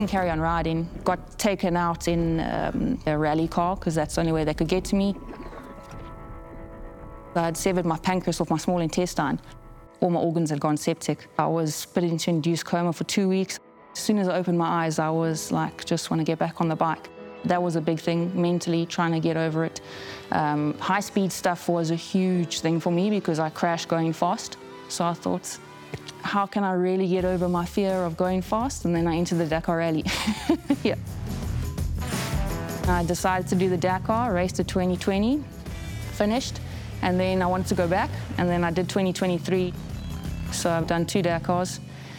Carry on riding. Got taken out in a rally car because that's the only way they could get to me. I had severed my pancreas off my small intestine. All my organs had gone septic. I was put into induced coma for 2 weeks. As soon as I opened my eyes, I was like, just want to get back on the bike. That was a big thing, mentally trying to get over it. High-speed stuff was a huge thing for me because I crashed going fast. So I thought, how can I really get over my fear of going fast? And then I entered the Dakar Rally. Yeah. I decided to do the Dakar, raced to 2020, finished, and then I wanted to go back, and then I did 2023. So I've done 2 Dakars.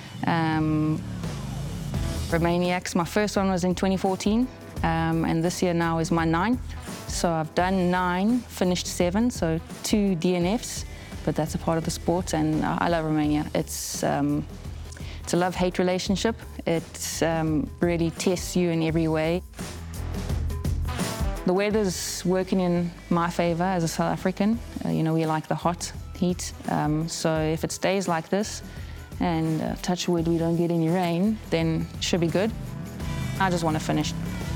Romaniacs, my first one was in 2014, and this year now is my 9th. So I've done 9, finished 7, so 2 DNFs, but that's a part of the sport, and I love Romania. It's a love-hate relationship. It really tests you in every way. The weather's working in my favour as a South African. You know, we like the hot heat, so if it stays like this, and touch wood, we don't get any rain, then it should be good. I just want to finish.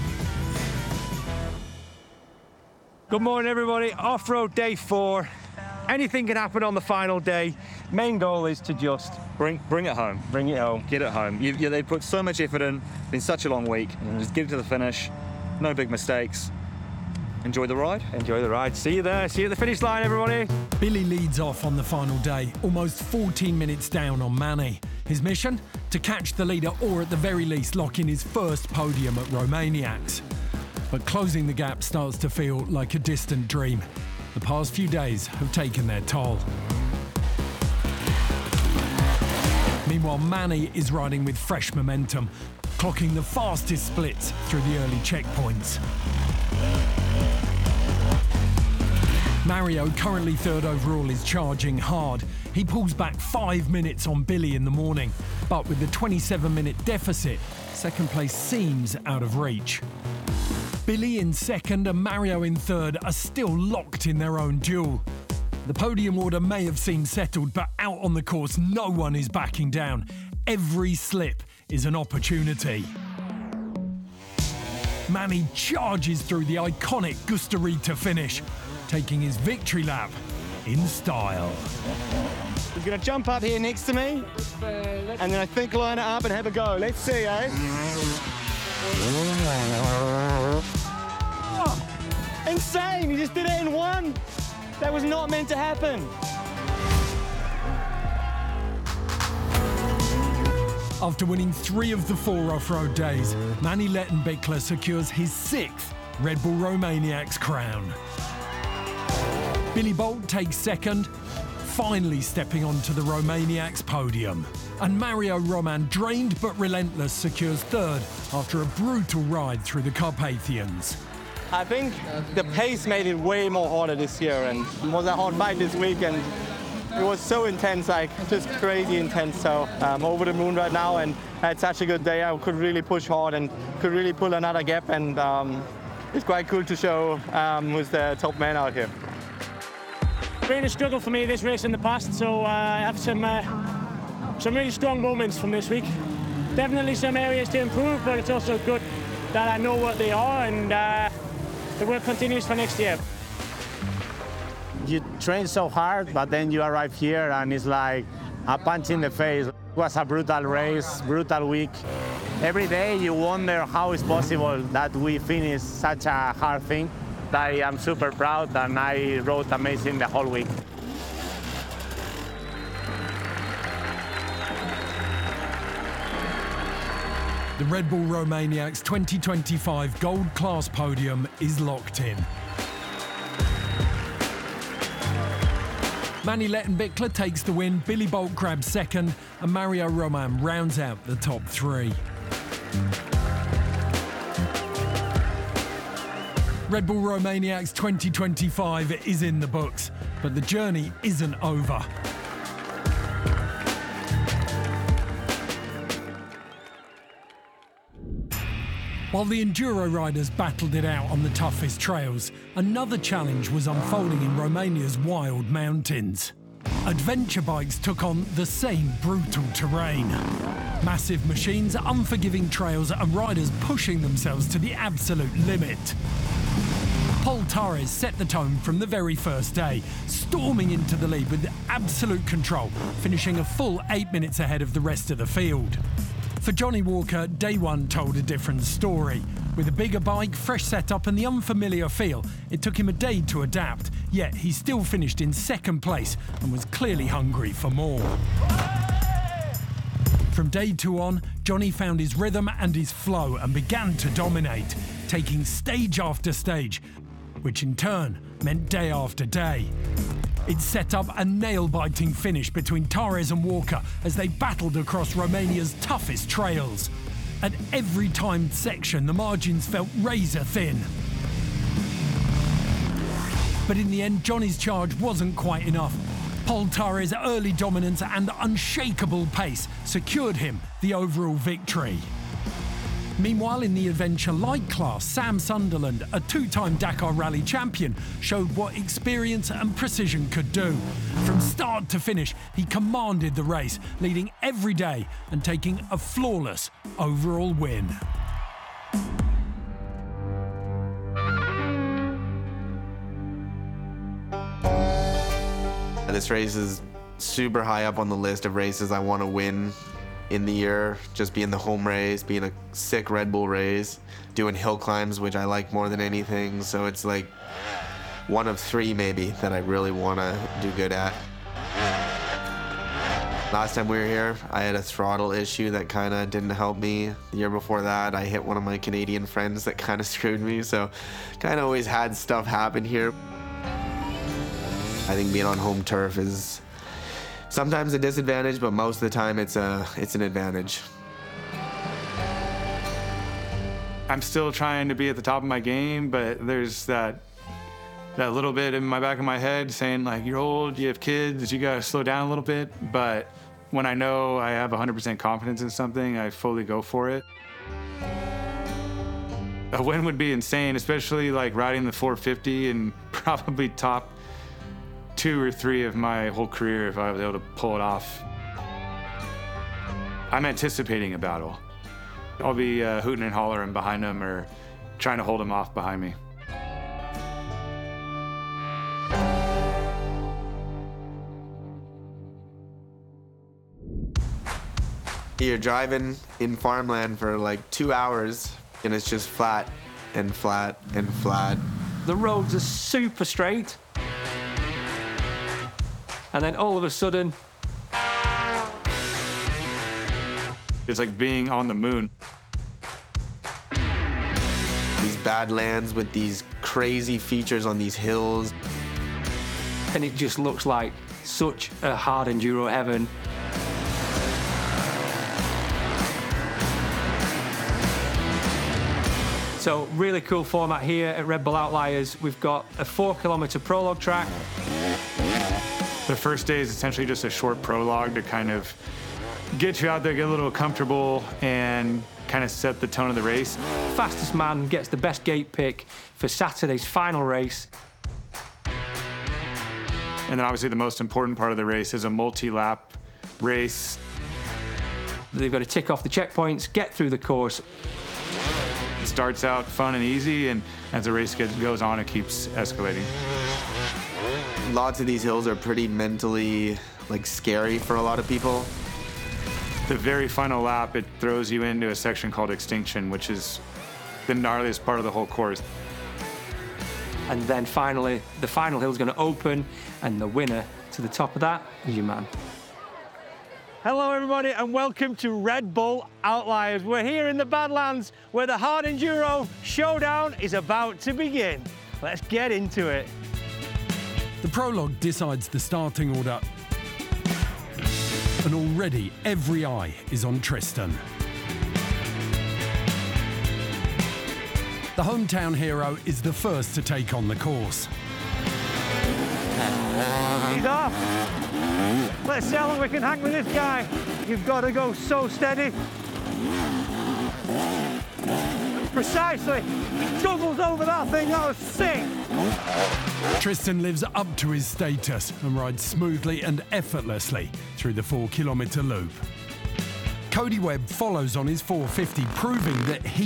Good morning, everybody. Off-road day 4. Anything can happen on the final day. Main goal is to just bring it home. Bring it home. Get it home. They put so much effort in. It's been such a long week. Just get it to the finish. No big mistakes. Enjoy the ride. Enjoy the ride. See you there. See you at the finish line, everybody. Billy leads off on the final day, almost 14 minutes down on Manny. His mission? To catch the leader or at the very least lock in his first podium at Romaniacs. But closing the gap starts to feel like a distant dream. The past few days have taken their toll. Meanwhile, Manny is riding with fresh momentum, clocking the fastest splits through the early checkpoints. Mario, currently 3rd overall, is charging hard. He pulls back 5 minutes on Billy in the morning, but with the 27-minute deficit, second place seems out of reach. Billy in 2nd and Mario in 3rd are still locked in their own duel. The podium order may have seemed settled, but out on the course, no one is backing down. Every slip is an opportunity. Manny charges through the iconic Gustarita finish, taking his victory lap in style. He's going to jump up here next to me, and then I think line it up and have a go. Let's see, eh? Oh, insane! He just did it in 1. That was not meant to happen. After winning 3 of the 4 off-road days, Manny Lettenbichler secures his 6th Red Bull Romaniacs crown. Billy Bolt takes 2nd, finally stepping onto the Romaniacs podium. And Mario Roman, drained but relentless, secures 3rd after a brutal ride through the Carpathians. I think the pace made it way more harder this year, and it was a hard fight this week, and it was so intense, like just crazy intense. So I'm over the moon right now, and I had such a good day. I could really push hard and could really pull another gap, and it's quite cool to show who's the top man out here. Been a struggle for me this race in the past, so I have some really strong moments from this week. Definitely some areas to improve, but it's also good that I know what they are, and the work continues for next year. You train so hard, but then you arrive here and it's like a punch in the face. It was a brutal race, brutal week. Every day you wonder how it's possible that we finish such a hard thing. I am super proud, and I rode amazing the whole week. The Red Bull Romaniacs 2025 Gold Class podium is locked in. Manny Lettenbichler takes the win, Billy Bolt grabs 2nd, and Mario Roman rounds out the top 3. Red Bull Romaniacs 2025 is in the books, but the journey isn't over. While the Enduro riders battled it out on the toughest trails, another challenge was unfolding in Romania's wild mountains. Adventure bikes took on the same brutal terrain. Massive machines, unforgiving trails and riders pushing themselves to the absolute limit. Pol Torres set the tone from the very first day, storming into the lead with absolute control, finishing a full 8 minutes ahead of the rest of the field. For Johnny Walker, day one told a different story. With a bigger bike, fresh setup and the unfamiliar feel, it took him a day to adapt, yet he still finished in second place and was clearly hungry for more. From day two on, Johnny found his rhythm and his flow and began to dominate, taking stage after stage, which in turn meant day after day. It set up a nail-biting finish between Torres and Walker as they battled across Romania's toughest trails. At every timed section, the margins felt razor thin. But in the end, Johnny's charge wasn't quite enough. Pol Torres' early dominance and unshakable pace secured him the overall victory. Meanwhile, in the adventure light class, Sam Sunderland, a two-time Dakar Rally champion, showed what experience and precision could do. From start to finish, he commanded the race, leading every day and taking a flawless overall win. This race is super high up on the list of races I want to win in the year, just being the home race, being a sick Red Bull race, doing hill climbs, which I like more than anything. So it's like one of three maybe that I really want to do good at. Last time we were here, I had a throttle issue that kind of didn't help me. The year before that, I hit one of my Canadian friends that kind of screwed me. So kind of always had stuff happen here. I think being on home turf is sometimes a disadvantage, but most of the time it's an advantage. I'm still trying to be at the top of my game, but there's that little bit in my back of my head saying, like, you're old, you have kids, you gotta slow down a little bit. But when I know I have 100% confidence in something, I fully go for it. A win would be insane, especially like riding the 450 and probably top 2 or 3 of my whole career if I was able to pull it off. I'm anticipating a battle. I'll be hooting and hollering behind him or trying to hold him off behind me. You're driving in farmland for like 2 hours and it's just flat and flat and flat. The roads are super straight. And then all of a sudden, it's like being on the moon. These bad lands with these crazy features on these hills. And it just looks like such a hard enduro heaven. So really cool format here at Red Bull Outliers. We've got a 4-kilometer prologue track. The first day is essentially just a short prologue to kind of get you out there, get a little comfortable, and kind of set the tone of the race. Fastest man gets the best gate pick for Saturday's final race. And then obviously the most important part of the race is a multi-lap race. They've got to tick off the checkpoints, get through the course. It starts out fun and easy, and as the race goes on, it keeps escalating. Lots of these hills are pretty mentally scary for a lot of people. The very final lap, it throws you into a section called Extinction, which is the gnarliest part of the whole course. And then finally, the final hill is going to open, and the winner to the top of that is your man. Hello everybody and welcome to Red Bull Outliers. We're here in the Badlands where the hard enduro showdown is about to begin. Let's get into it. The prologue decides the starting order. And already every eye is on Tristan. The hometown hero is the first to take on the course. He's off. Let's see how long we can hang with this guy. You've got to go so steady. Precisely. Juggles over that thing, that was sick. Tristan lives up to his status and rides smoothly and effortlessly through the 4-kilometre loop. Cody Webb follows on his 450, proving that he